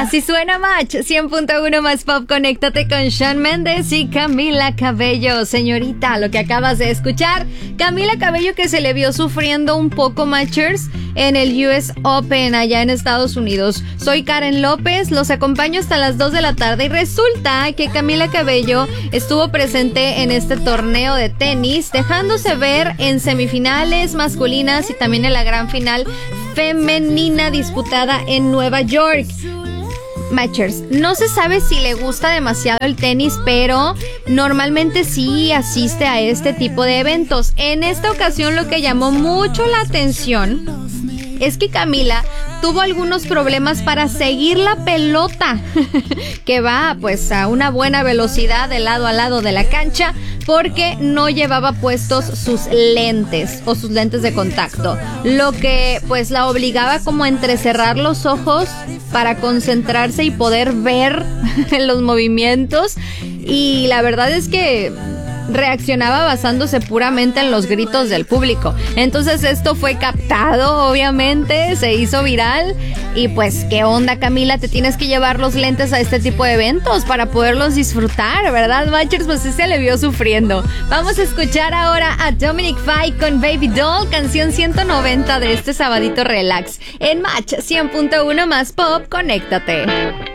Así suena Match 100.1 más pop. Conéctate con Shawn Mendes y Camila Cabello. Señorita, lo que acabas de escuchar, Camila Cabello, que se le vio sufriendo un poco, Matchers, en el US Open allá en Estados Unidos. Soy Karen López, los acompaño hasta las 2 de la tarde y resulta que Camila Cabello estuvo presente en este torneo de tenis, dejándose ver en semifinales masculinas y también en la gran final femenina disputada en Nueva York. Matchers, no se sabe si le gusta demasiado el tenis, pero normalmente sí asiste a este tipo de eventos. En esta ocasión lo que llamó mucho la atención es que Camila tuvo algunos problemas para seguir la pelota que va pues a una buena velocidad de lado a lado de la cancha, porque no llevaba puestos sus lentes o sus lentes de contacto, lo que pues la obligaba como a entrecerrar los ojos para concentrarse y poder ver los movimientos, y la verdad es que reaccionaba basándose puramente en los gritos del público. Entonces esto fue captado, obviamente, se hizo viral. Y pues, ¿qué onda, Camila? Te tienes que llevar los lentes a este tipo de eventos para poderlos disfrutar, ¿verdad, Matchers? Pues sí se le vio sufriendo. Vamos a escuchar ahora a Dominic Fike con Baby Doll, canción 190 de este sabadito relax. En Match 100.1 más pop, conéctate.